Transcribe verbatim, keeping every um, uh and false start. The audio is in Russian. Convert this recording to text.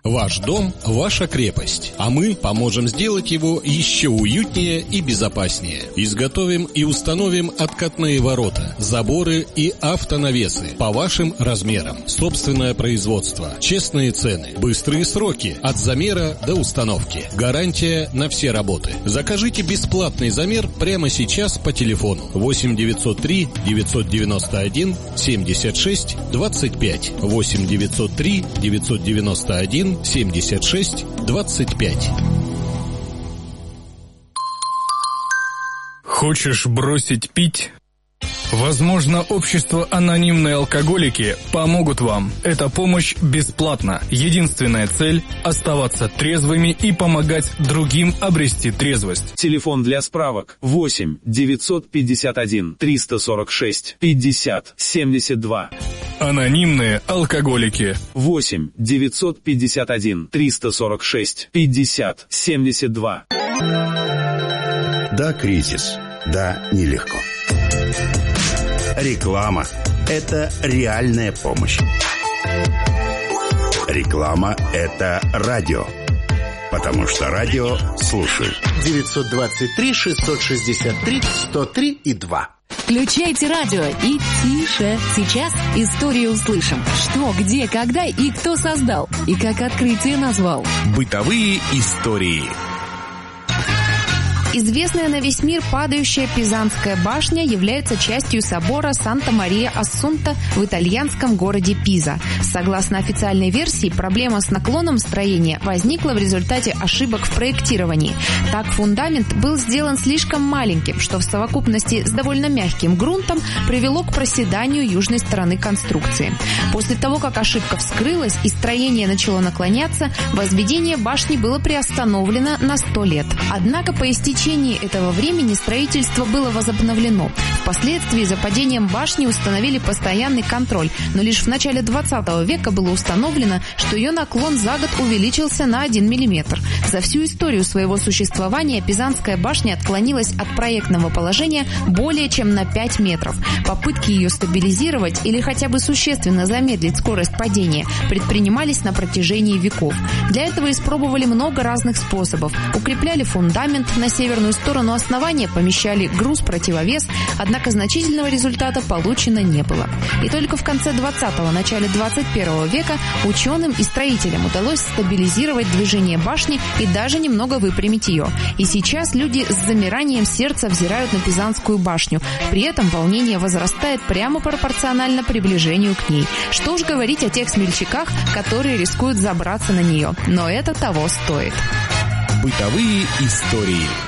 Ваш дом – ваша крепость, а мы поможем сделать его еще уютнее и безопаснее. Изготовим и установим откатные ворота, заборы и автонавесы по вашим размерам. Собственное производство, честные цены, быстрые сроки от замера до установки. Гарантия на все работы. Закажите бесплатный замер прямо сейчас по телефону восемь девятьсот три девятьсот девяносто один семьдесят шесть двадцать пять. восемь девятьсот три девятьсот девяносто один семьдесят шесть двадцать пять. Хочешь бросить пить? Возможно, общество «Анонимные алкоголики» помогут вам. Эта помощь бесплатна. Единственная цель – оставаться трезвыми и помогать другим обрести трезвость. Телефон для справок восемь девятьсот пятьдесят один триста сорок шесть пятьдесят семьдесят два. «Анонимные алкоголики». восемь девятьсот пятьдесят один триста сорок шесть пятьдесят семьдесят два. Да, кризис. Да, нелегко. Реклама – это реальная помощь. Реклама – это радио. Потому что радио слушают. девятьсот двадцать три шестьсот шестьдесят три сто три и два. Включайте радио и тише. Сейчас историю услышим. Что, где, когда и кто создал. И как открытие назвал. Бытовые истории. Известная на весь мир падающая Пизанская башня является частью собора Санта-Мария-Ассунта в итальянском городе Пиза. Согласно официальной версии, проблема с наклоном строения возникла в результате ошибок в проектировании. Так, фундамент был сделан слишком маленьким, что в совокупности с довольно мягким грунтом привело к проседанию южной стороны конструкции. После того, как ошибка вскрылась и строение начало наклоняться, возведение башни было приостановлено на сто лет. Однако по истечении В течение этого времени строительство было возобновлено. Впоследствии за падением башни установили постоянный контроль, но лишь в начале двадцатого века было установлено, что ее наклон за год увеличился на один миллиметр. За всю историю своего существования Пизанская башня отклонилась от проектного положения более чем на пять метров. Попытки ее стабилизировать или хотя бы существенно замедлить скорость падения предпринимались на протяжении веков. Для этого испробовали много разных способов. Укрепляли фундамент на северном северную сторону основания помещали груз-противовес, однако значительного результата получено не было. И только в конце двадцатого – начале двадцать первого века ученым и строителям удалось стабилизировать движение башни и даже немного выпрямить ее. И сейчас люди с замиранием сердца взирают на Пизанскую башню. При этом волнение возрастает прямо пропорционально приближению к ней. Что уж говорить о тех смельчаках, которые рискуют забраться на нее. Но это того стоит. Бытовые истории.